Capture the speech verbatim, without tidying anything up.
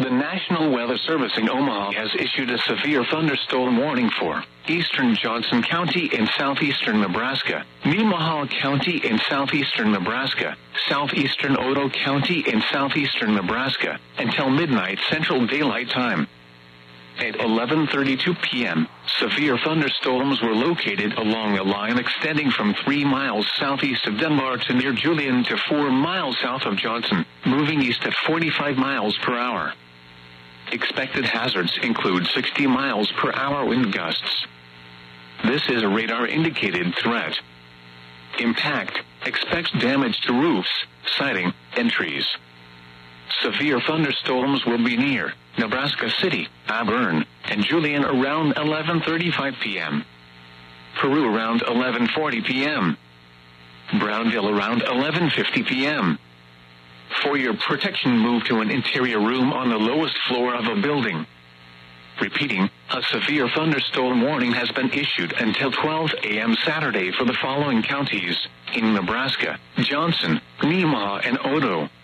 The National Weather Service in Omaha has issued a severe thunderstorm warning for eastern Johnson County in southeastern Nebraska, Nemaha County in southeastern Nebraska, southeastern Otoe County in southeastern Nebraska, until midnight Central Daylight Time. At eleven thirty-two p.m., severe thunderstorms were located along a line extending from three miles southeast of Dunbar to near Julian to four miles south of Johnson, moving east at forty-five miles per hour. Expected hazards include sixty miles per hour wind gusts. This is a radar-indicated threat. Impact expects damage to roofs, siding, and trees. Severe thunderstorms will be near Nebraska City, Auburn, and Julian around eleven thirty-five p.m. Peru around eleven forty p.m. Brownville around eleven fifty p.m. For your protection, move to an interior room on the lowest floor of a building. Repeating, a severe thunderstorm warning has been issued until twelve a.m. Saturday for the following counties in Nebraska: Johnson, Nemaha, and Otoe.